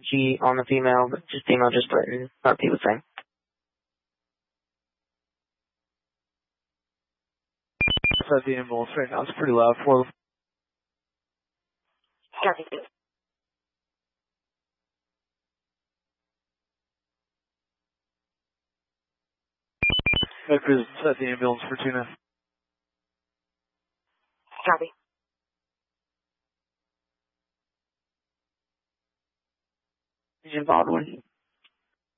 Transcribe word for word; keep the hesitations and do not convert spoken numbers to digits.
G on the female, but just female, just letting our people say. At the ambulance right now, it's pretty loud for them. Copy. Vectors at the ambulance for Tuna. Copy. Agent Baldwin.